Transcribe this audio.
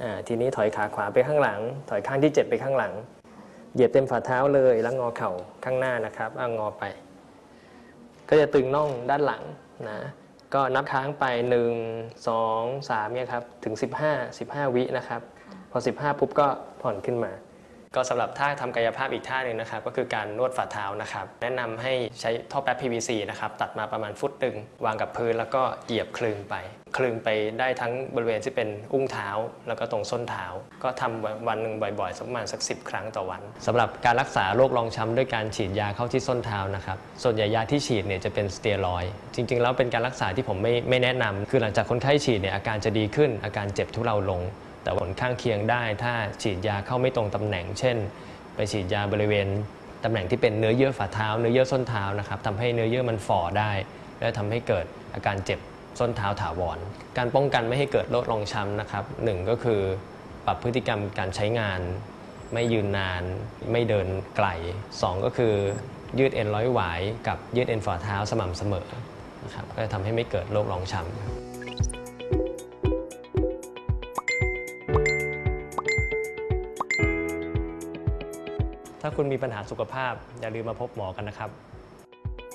ทีนี้ถอยขาขวาไปข้างหลังถอยข้างที่เจ็บไปข้างหลังเหยียบเต็มฝ่าเท้าเลยแล้วงอเข่าข้างหน้านะครับงอไปก็จะตึงน่องด้านหลังนะก็นับค้างไป1 2 3เนี่ยครับถึง15วินะครับพอ15ปุ๊บก็ผ่อนขึ้นมาก็สำหรับท่าทำกายภาพอีกท่าหนึ่งนะครับก็คือการนวดฝ่าเท้านะครับแนะนำให้ใช้ท่อแป๊บ PVC นะครับตัดมาประมาณฟุตหนึ่งวางกับพื้นแล้วก็เหยียบคลึงไปได้ทั้งบริเวณที่เป็นอุ้งเท้าแล้วก็ตรงส้นเท้าก็ทำวันหนึ่งบ่อยๆประมาณสัก10 ครั้งต่อวันสำหรับการรักษาโรครองช้ำด้วยการฉีดยาเข้าที่ส้นเท้านะครับส่วนใหญ่ยาที่ฉีดเนี่ยจะเป็นสเตียรอยด์จริงๆแล้วเป็นการรักษาที่ผมไม่แนะนำคือหลังจากคนไข้ฉีดเนี่ยอาการจะดีขึ้นอาการเจ็บทุเลาลงแต่ผลข้างเคียงได้ถ้าฉีดยาเข้าไม่ตรงตำแหน่งเช่นไปฉีดยาบริเวณตำแหน่งที่เป็นเนื้อเยื่อฝ่าเท้าเนื้อเยื่อส้นเท้านะครับทำให้เนื้อเยื่อมันฝ่อได้และทำให้เกิดอาการเจ็บส้นเท้าถาวรการป้องกันไม่ให้เกิดโรครองช้ำนะครับ1ก็คือปรับพฤติกรรมการใช้งานไม่ยืนนานไม่เดินไกล2ก็คือยืดเอ็นร้อยหวายกับยืดเอ็นฝ่าเท้าสม่ำเสมอนะครับก็จะทำให้ไม่เกิดโรครองช้ำถ้าคุณมีปัญหาสุขภาพอย่าลืมมาพบหมอกันนะครับ